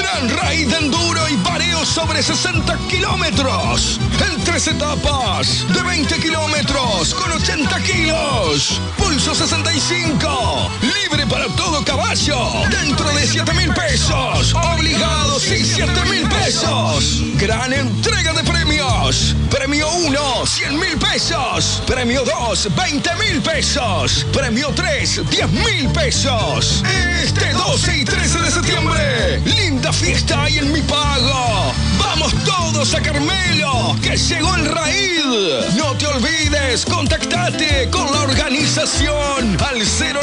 Gran Raid de enduro y pareo sobre 60 kilómetros. En 3 etapas de 20 kilómetros con 80 kilos. Pulso 65. Libre para todo caballo. Dentro de 7.000 pesos. Obligados y 7.000 pesos. Gran entrega de premios. Premio 1, 100.000 pesos. Premio 2, 20.000 pesos. Premio 3, 10.000 pesos. Este 12 y 13 de septiembre. Linda fiesta hay en Mi Pago. Vamos todos a Carmelo, que llegó el Raid. No te olvides, contactate con la organización al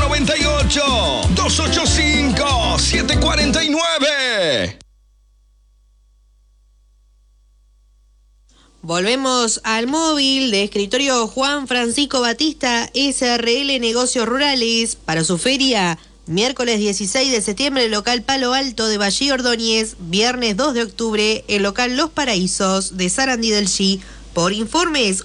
098-285-749. Volvemos al móvil de escritorio Juan Francisco Batista, SRL Negocios Rurales, para su feria, miércoles 16 de septiembre, local Palo Alto de Valle Ordóñez, viernes 2 de octubre, el local Los Paraísos de Sarandí del Chi. Por informes,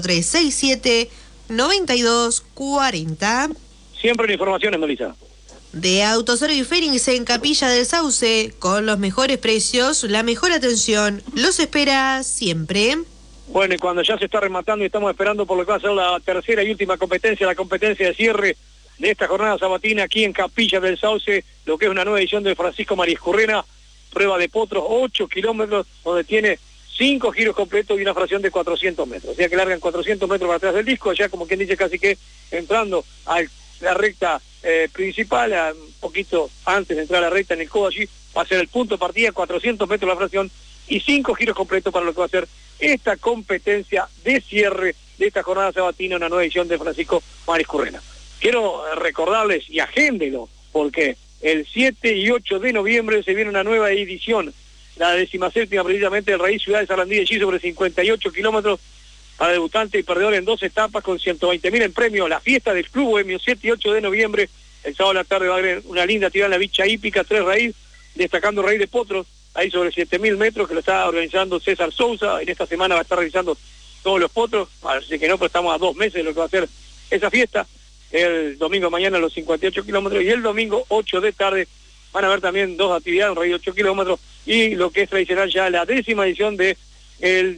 4367-9240. Siempre en informaciones, Melissa. De Autoservice Fénix en Capilla del Sauce, con los mejores precios, la mejor atención, los espera siempre. Bueno, y cuando ya se está rematando y estamos esperando por lo que va a ser la tercera y última competencia, la competencia de cierre de esta jornada sabatina aquí en Capilla del Sauce, lo que es una nueva edición de Francisco Mariscurrena, prueba de potros, 8 kilómetros, donde tiene 5 giros completos y una fracción de 400 metros. O sea que largan 400 metros para atrás del disco, allá como quien dice casi que entrando a la recta principal, un poquito antes de entrar a la recta en el codo allí, va a ser el punto de partida, 400 metros la fracción y 5 giros completos para lo que va a ser esta competencia de cierre de esta jornada sabatina, una nueva edición de Francisco Mariscurrena. Quiero recordarles, y agéndelo, porque el 7 y 8 de noviembre se viene una nueva edición, la 17ª precisamente del Raid Ciudad de Sarandí de Chi, sobre 58 kilómetros, para debutantes y perdedores en 2 etapas con 120.000 en premio. La fiesta del Club Bohemio, 7 y 8 de noviembre, el sábado a la tarde va a haber una linda actividad en la Bicha Hípica, 3 Raid, destacando Raid de Potros, ahí sobre 7.000 metros, que lo está organizando César Sousa. En esta semana va a estar realizando todos los potros, así que no, pero estamos a 2 meses de lo que va a ser esa fiesta. El domingo mañana los 58 kilómetros y el domingo 8 de tarde van a haber también 2 actividades, un Raid de 8 kilómetros y lo que es tradicional ya la 10ª edición de el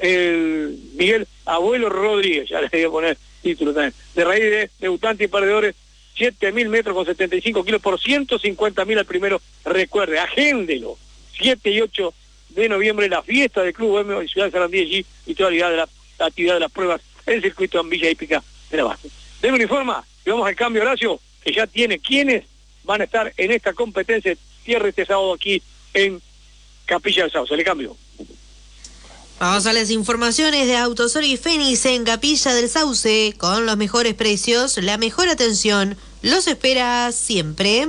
Miguel Abuelo Rodríguez, ya le voy a poner título también, de Raid de debutantes y perdedores, 7.000 metros con 75 kilos por 150.000 al primero. Recuerde, agéndelo, 7 y 8 de noviembre, la fiesta del Club Bohemio en Ciudad de Sarandí allí y toda la actividad de las pruebas en el circuito en Villa Hípica de la Base. Deme un informe y vamos al cambio, Horacio, que ya tiene quiénes van a estar en esta competencia cierre este sábado aquí en Capilla del Sauce. Le cambio. Vamos a las informaciones de Autoservice Fénix en Capilla del Sauce, con los mejores precios, la mejor atención, los espera siempre.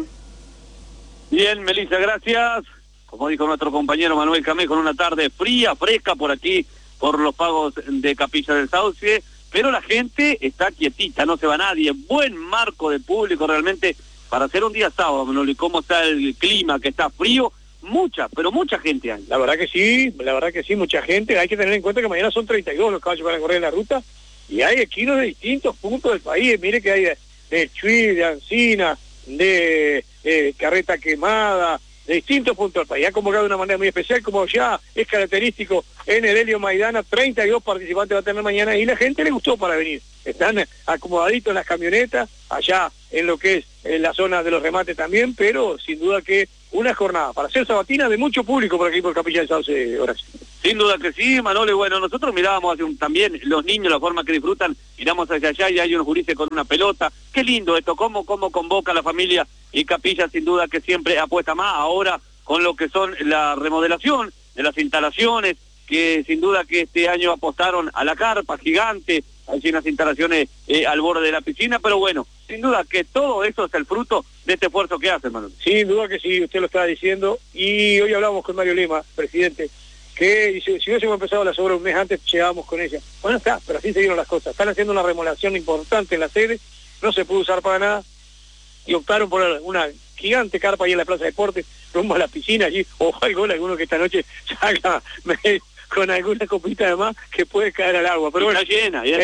Bien, Melissa, gracias. Como dijo nuestro compañero Manuel Camé, con una tarde fría, fresca por aquí, por los pagos de Capilla del Sauce, pero la gente está quietita, no se va nadie. Buen marco de público realmente para hacer un día sábado, Manuel, y cómo está el clima, que está frío. Mucha gente hay. La verdad que sí, mucha gente. Hay que tener en cuenta que mañana son 32 los caballos para correr la ruta y hay equinos de distintos puntos del país. Mire que hay de Chuy, de Ancina, de Carreta Quemada, de distintos puntos del país. Ha convocado de una manera muy especial, como ya es característico en el Helio Maidana. 32 participantes va a tener mañana y la gente le gustó para venir. Están acomodaditos en las camionetas, allá en lo que es en la zona de los remates también, pero sin duda que una jornada para ser sabatina de mucho público por aquí por Capilla del Sauce, Horacio. Sin duda que sí, Manolo. Y bueno, nosotros mirábamos también los niños, la forma que disfrutan, miramos hacia allá y hay unos gurises con una pelota. Qué lindo esto, cómo convoca a la familia, y Capilla sin duda que siempre apuesta más ahora con lo que son la remodelación de las instalaciones, que sin duda que este año apostaron a la carpa gigante, hay unas instalaciones al borde de la piscina, pero bueno, sin duda que todo eso es el fruto de este esfuerzo que hacen, Manuel. Sin duda que sí, usted lo estaba diciendo, y hoy hablamos con Mario Lima, presidente, que dice, si hubiésemos empezado las obras un mes antes, llegábamos con ella. Bueno, está, pero así se dieron las cosas. Están haciendo una remodelación importante en la sede, no se pudo usar para nada, y optaron por una gigante carpa ahí en la Plaza de Deportes, rumbo a la piscina allí, ojo al gol, alguno que esta noche salga con alguna copita de más que puede caer al agua. Pero bueno, está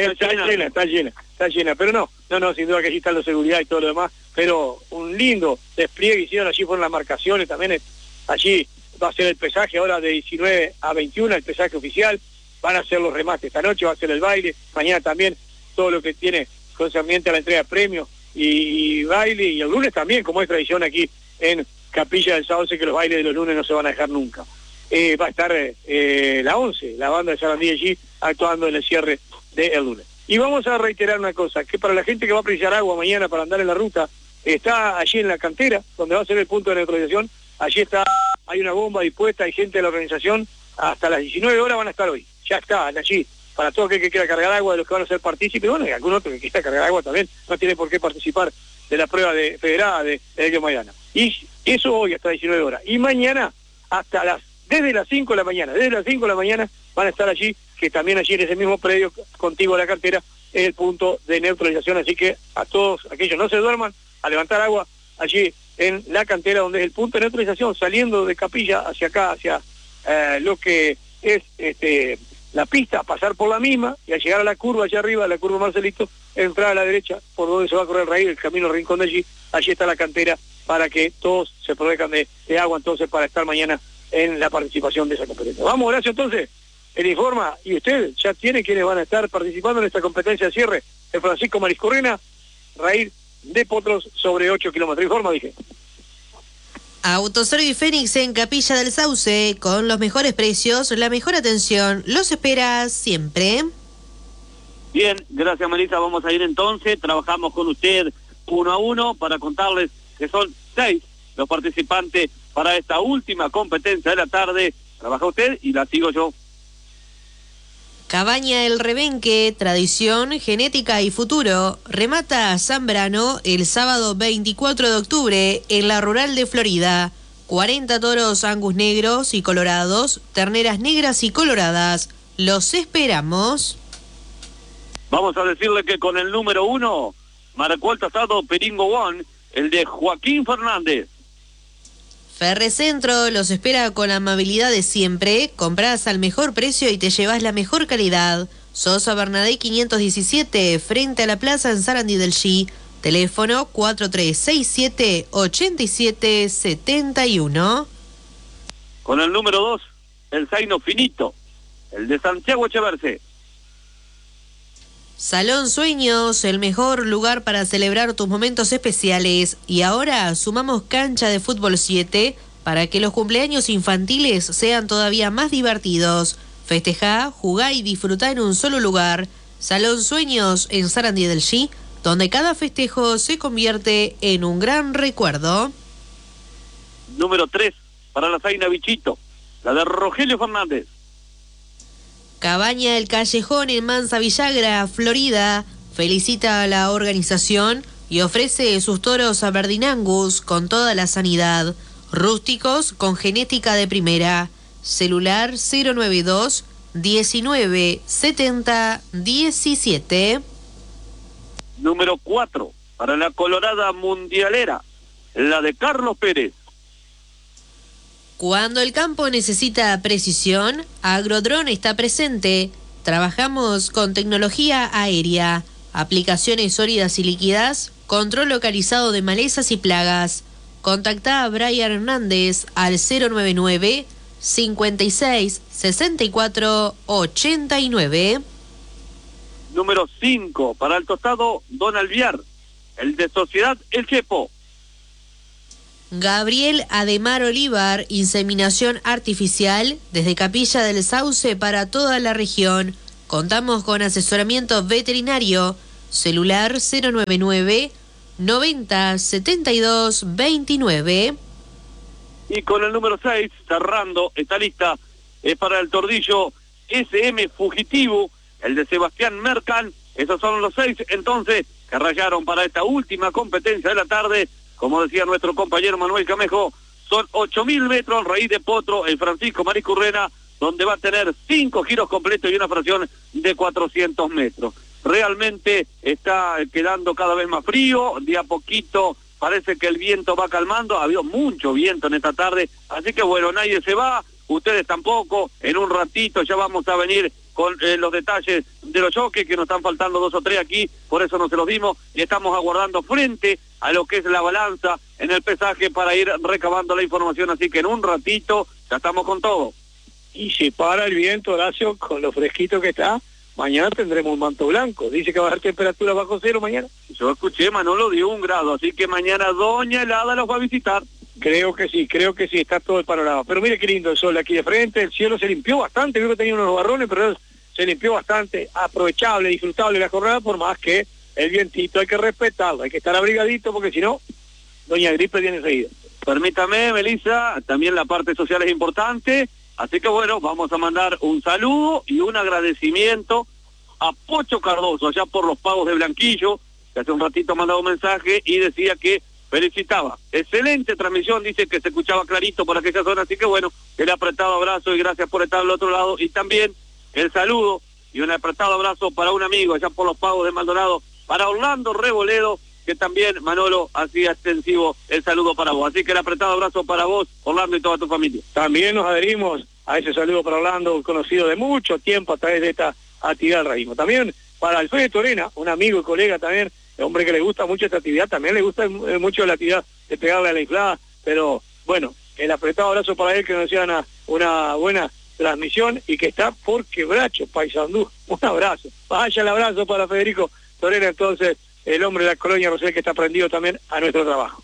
llena, pero no, sin duda que allí está la seguridad y todo lo demás, pero un lindo despliegue hicieron allí, fueron las marcaciones también, allí va a ser el pesaje ahora de 19 a 21, el pesaje oficial, van a ser los remates esta noche, va a ser el baile, mañana también todo lo que tiene concerniente a la entrega de premios y baile, y el lunes también, como es tradición aquí en Capilla del Sauce, que los bailes de los lunes no se van a dejar nunca. Va a estar la 11, la banda de Sarandí allí, actuando en el cierre del lunes. Y vamos a reiterar una cosa, que para la gente que va a precisar agua mañana para andar en la ruta, está allí en la cantera, donde va a ser el punto de neutralización, allí está, hay una bomba dispuesta, hay gente de la organización, hasta las 19 horas van a estar hoy, ya están allí, para todo aquel que quiera cargar agua, de los que van a ser partícipes, bueno, y algún otro que quiera cargar agua también, no tiene por qué participar de la prueba federada de Elio Maidana. Y eso hoy hasta 19 horas. Y mañana, desde las 5 de la mañana, van a estar allí, que también allí en ese mismo predio, contigo a la cartera, es el punto de neutralización, así que a todos aquellos no se duerman, a levantar agua allí en la cantera, donde es el punto de neutralización, saliendo de Capilla hacia acá, hacia lo que es la pista, pasar por la misma, y al llegar a la curva allá arriba, la curva Marcelito, entrar a la derecha, por donde se va a correr el raíz, el camino Rincón de allí está la cantera, para que todos se protejan de agua, entonces, para estar mañana en la participación de esa competencia. Vamos, Horacio, entonces, el informa, y usted ya tiene quienes van a estar participando en esta competencia de cierre, de Francisco Mariscorrena, raíz de Potros sobre 8 kilómetros. Informa, dije. Autoservi Fénix en Capilla del Sauce, con los mejores precios, la mejor atención, los espera siempre. Bien, gracias Marisa, vamos a ir entonces, trabajamos con usted 1 a 1 para contarles que son 6 los participantes para esta última competencia de la tarde. Trabaja usted y la sigo yo. Cabaña El Rebenque, tradición, genética y futuro. Remata Zambrano el sábado 24 de octubre en la Rural de Florida. 40 toros Angus negros y colorados, terneras negras y coloradas. Los esperamos. Vamos a decirle que con el número 1 marcó el tasado Peringo One, el de Joaquín Fernández. Ferrecentro los espera con la amabilidad de siempre. Comprás al mejor precio y te llevas la mejor calidad. Sosa Bernadette 517, frente a la plaza en Sarandí del G. Teléfono 4367-8771. Con el número 2, el Zaino Finito, el de Santiago Echeverce. Salón Sueños, el mejor lugar para celebrar tus momentos especiales. Y ahora sumamos cancha de fútbol 7 para que los cumpleaños infantiles sean todavía más divertidos. Festejá, jugá y disfrutá en un solo lugar. Salón Sueños en Sarandí del G, donde cada festejo se convierte en un gran recuerdo. Número 3, para la Zaina Bichito, la de Rogelio Fernández. Cabaña El Callejón en Mansa Villagra, Florida, felicita a la organización y ofrece sus toros a Verdin Angus con toda la sanidad. Rústicos con genética de primera. Celular 092 19 70 17. Número 4, para la Colorada Mundialera, la de Carlos Pérez. Cuando el campo necesita precisión, Agrodrón está presente. Trabajamos con tecnología aérea, aplicaciones sólidas y líquidas, control localizado de malezas y plagas. Contactá a Brian Hernández al 099 56 64 89. Número 5, para el tostado Don Alviar, el de Sociedad El Chepo. Gabriel Ademar Olivar, inseminación artificial desde Capilla del Sauce para toda la región. Contamos con asesoramiento veterinario. Celular 099 90 72 29. Y con el número 6, cerrando esta lista, es para el tordillo SM Fugitivo, el de Sebastián Mercan. Esos son los 6, entonces, que rayaron para esta última competencia de la tarde. Como decía nuestro compañero Manuel Camejo, son 8.000 metros raíz de Potro, el Francisco Mariscorrena, donde va a tener 5 giros completos y una fracción de 400 metros. Realmente está quedando cada vez más frío, de a poquito parece que el viento va calmando, ha habido mucho viento en esta tarde, así que bueno, nadie se va, ustedes tampoco, en un ratito ya vamos a venir con con los detalles de los choques, que nos están faltando 2 o 3 aquí, por eso no se los dimos, y estamos aguardando frente a lo que es la balanza en el pesaje para ir recabando la información, así que en un ratito ya estamos con todo. Y si para el viento, Horacio, con lo fresquito que está, mañana tendremos un manto blanco. Dice que va a haber temperatura bajo cero mañana. Yo escuché, Manolo dio 1 grado, así que mañana Doña Helada los va a visitar. Creo que sí, está todo el panorama. Pero mire qué lindo el sol aquí de frente, el cielo se limpió bastante, creo que tenía unos barrones, pero se limpió bastante, aprovechable, disfrutable la jornada, por más que el vientito hay que respetarlo, hay que estar abrigadito, porque si no, Doña Gripe viene enseguida. Permítame, Melissa, también la parte social es importante, así que bueno, vamos a mandar un saludo y un agradecimiento a Pocho Cardoso, allá por los pagos de Blanquillo, que hace un ratito mandaba un mensaje y decía que felicitaba. Excelente transmisión, dice que se escuchaba clarito por aquella zona, así que bueno, el apretado abrazo y gracias por estar al otro lado, y también el saludo y un apretado abrazo para un amigo allá por los pagos de Maldonado, para Orlando Reboledo, que también Manolo hacía extensivo el saludo para vos, así que el apretado abrazo para vos, Orlando, y toda tu familia. También nos adherimos a ese saludo para Orlando, conocido de mucho tiempo a través de esta actividad del raísmo. También para Alfredo Torena, un amigo y colega también, hombre que le gusta mucho esta actividad, también le gusta mucho la actividad de pegarle a la inflada, pero bueno, el apretado abrazo para él, que nos decía una buena transmisión y que está por Quebracho, Paysandú. Un abrazo, vaya el abrazo para Federico Torena, entonces, el hombre de la colonia Rosel, que está prendido también a nuestro trabajo.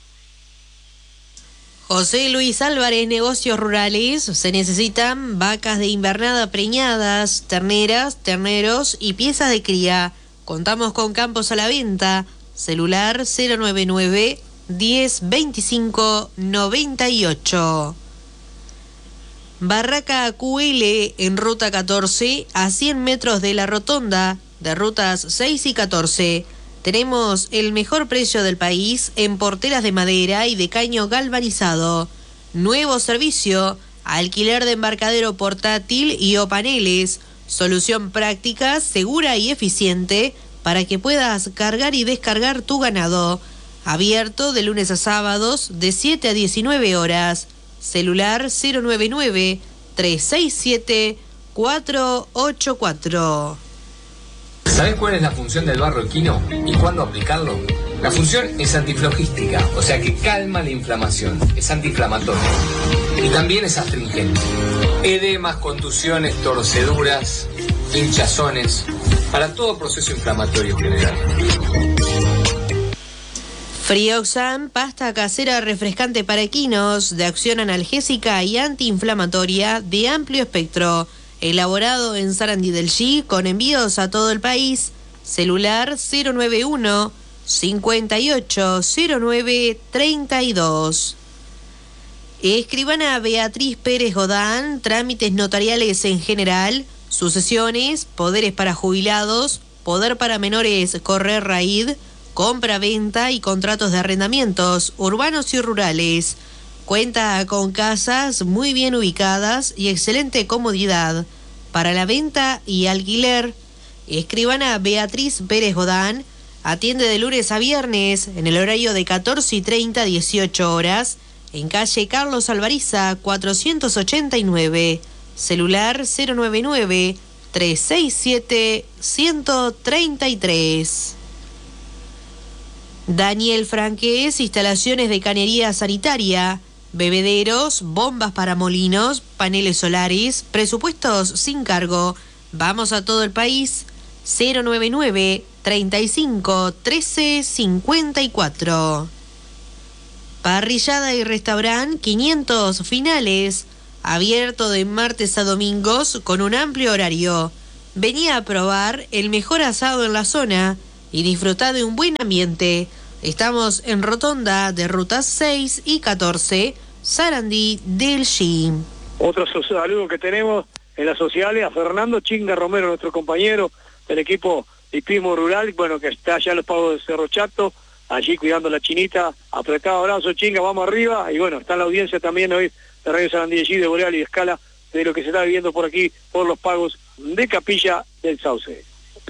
José Luis Álvarez, negocios rurales. Se necesitan vacas de invernada preñadas, terneras, terneros y piezas de cría. Contamos con campos a la venta. Celular 099 10 25 98. Barraca QL en ruta 14, a 100 metros de la rotonda de rutas 6 y 14. Tenemos el mejor precio del país en porteras de madera y de caño galvanizado. Nuevo servicio, alquiler de embarcadero portátil y o paneles. Solución práctica, segura y eficiente para que puedas cargar y descargar tu ganado. Abierto de lunes a sábados de 7 a 19 horas. Celular 099 367 484. ¿Sabés cuál es la función del barro equino y cuándo aplicarlo? La función es antiflogística, o sea que calma la inflamación, es antiinflamatorio y también es astringente. Edemas, contusiones, torceduras, hinchazones, para todo proceso inflamatorio general. Frioxan, pasta casera refrescante para equinos, de acción analgésica y antiinflamatoria de amplio espectro. Elaborado en Sarandí del Chi, con envíos a todo el país. Celular 091 5809 32. Escribana Beatriz Pérez Godán, trámites notariales en general, sucesiones, poderes para jubilados, poder para menores correr raíz, compra-venta y contratos de arrendamientos urbanos y rurales. Cuenta con casas muy bien ubicadas y excelente comodidad. Para la venta y alquiler, escribana Beatriz Pérez Godán atiende de lunes a viernes en el horario de 14:30 a 18 horas en calle Carlos Alvariza 489. Celular 099 367 133. Daniel Franqués, instalaciones de cañería sanitaria, bebederos, bombas para molinos, paneles solares, presupuestos sin cargo. Vamos a todo el país. 099 35 13 54. Parrillada y restaurante 500 finales, abierto de martes a domingos con un amplio horario. Vení a probar el mejor asado en la zona y disfrutá de un buen ambiente. Estamos en Rotonda de rutas 6 y 14, Sarandí del Chi. Otro saludo que tenemos en las sociales a Fernando Chinga Romero, nuestro compañero del equipo de Hipismo Rural, bueno, que está allá en los pagos de Cerro Chato, allí cuidando la chinita. Apretado abrazo, Chinga, vamos arriba. Y bueno, está en la audiencia también hoy de Radio Sarandí del Chi, de Boreal y de Escala, de lo que se está viviendo por aquí, por los pagos de Capilla del Sauce.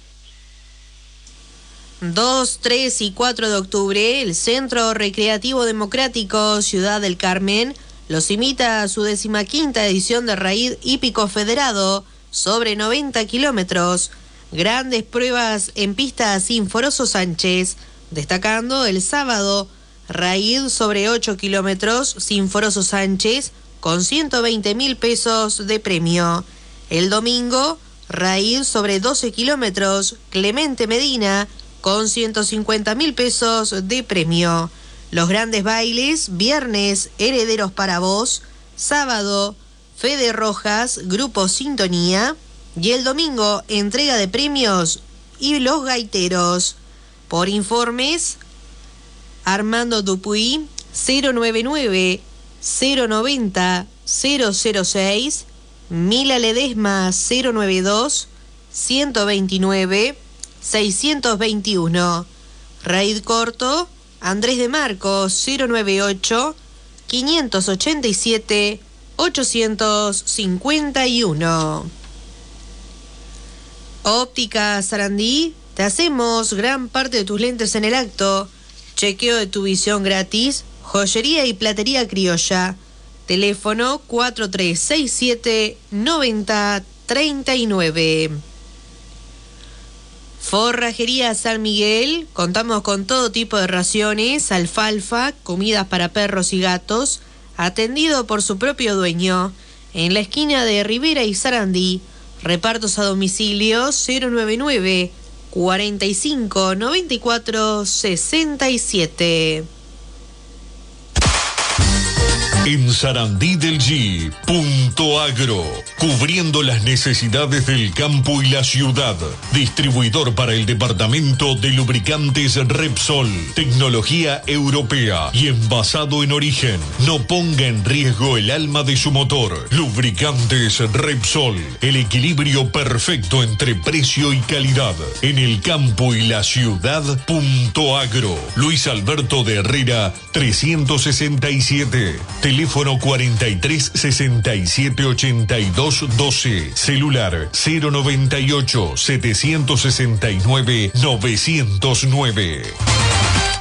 2, 3 y 4 de octubre, el Centro Recreativo Democrático Ciudad del Carmen los invita a su 15ª edición de Raíz Hípico Federado, sobre 90 kilómetros. Grandes pruebas en pista Sinforoso Sánchez, destacando el sábado, Raid sobre 8 kilómetros, Sinforoso Sánchez, con 120.000 pesos de premio. El domingo, Raid sobre 12 kilómetros, Clemente Medina, con 150.000 pesos de premio. Los grandes bailes, viernes, Herederos para Vos, sábado, Fede Rojas, Grupo Sintonía, y el domingo, entrega de premios y Los Gaiteros. Por informes, Armando Dupuy, 099-090-006, Mila Ledesma, 092-129-621. Raid Corto, Andrés de Marcos, 098-587-851. Óptica Sarandí, te hacemos gran parte de tus lentes en el acto. Chequeo de tu visión gratis. Joyería y platería criolla. Teléfono 4367-9039. Forrajería San Miguel. Contamos con todo tipo de raciones, alfalfa, comidas para perros y gatos. Atendido por su propio dueño. En la esquina de Rivera y Sarandí. Repartos a domicilio 099 45 94 67. En Sarandí del G, Punto Agro, cubriendo las necesidades del campo y la ciudad. Distribuidor para el departamento de lubricantes Repsol, tecnología europea y envasado en origen. No ponga en riesgo el alma de su motor. Lubricantes Repsol, el equilibrio perfecto entre precio y calidad. En el campo y la ciudad, Punto Agro. Luis Alberto de Herrera, 367. Teléfono 43 67 82 12. Celular 098 769 909.